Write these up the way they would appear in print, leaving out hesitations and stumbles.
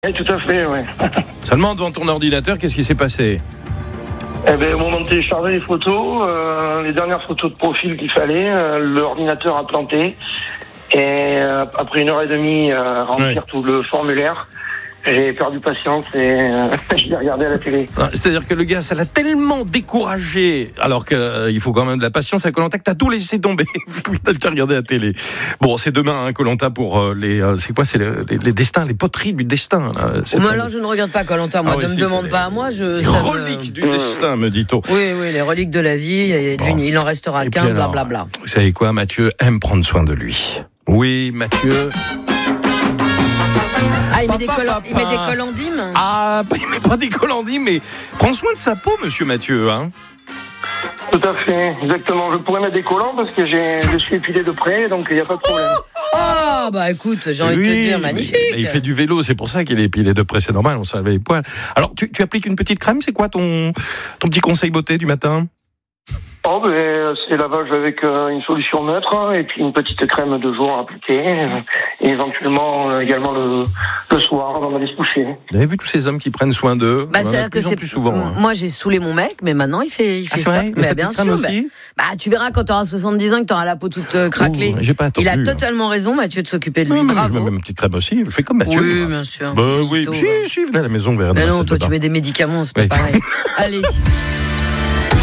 Oui, tout à fait, oui. Seulement devant ton ordinateur, qu'est-ce qui s'est passé? Eh bien, au moment de télécharger les photos, les dernières photos de profil qu'il fallait, l'ordinateur a planté. Et après 1h30 à remplir tout le formulaire, j'ai perdu patience et je l'ai regardé à la télé. C'est-à-dire que le gars, ça l'a tellement découragé, alors qu'il faut quand même de la patience à Koh-Lanta, que t'as tout laissé tomber. T'as regardé la télé. Bon, c'est demain, Koh-Lanta, pour les... c'est quoi? C'est les destins, les poteries du destin. Moi, alors, je ne regarde pas Koh-Lanta. Moi, ne me demande pas à moi. Les reliques du destin, me dit-on. Oui, les reliques de la vie. Et il en restera qu'un, blablabla. Vous savez quoi, Mathieu aime prendre soin de lui. Oui, Mathieu... Ah, il met des colandimes. Ah, il met pas des colandimes, mais prends soin de sa peau, monsieur Mathieu, hein. Tout à fait, exactement. Je pourrais mettre des collants parce que je suis épilé de près, donc il n'y a pas de problème. Ah, bah écoute, j'ai envie de te dire, magnifique. Il fait du vélo, c'est pour ça qu'il est épilé de près, c'est normal, on s'enlève les poils. Alors, tu appliques une petite crème, c'est quoi ton petit conseil beauté du matin? C'est lavage avec une solution neutre et puis une petite crème de jour à appliquer et éventuellement également le soir avant d'aller se coucher. Vous avez vu tous ces hommes qui prennent soin d'eux? C'est que c'est plus souvent. Moi j'ai saoulé mon mec, mais maintenant il fait ça. Mais ça bien sûr. Aussi tu verras quand tu auras 70 ans que tu auras la peau toute craquelée. J'ai pas attendu. Il a totalement raison, Mathieu, de s'occuper de lui. Bravo. Je mets ma petite crème aussi. Je fais comme Mathieu. Oui, bien sûr. Oui, si, venez à la maison, verra. Mais non, toi tu mets des médicaments, c'est pas pareil. Allez.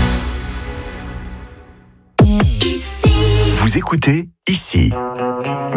Vous écoutez ici.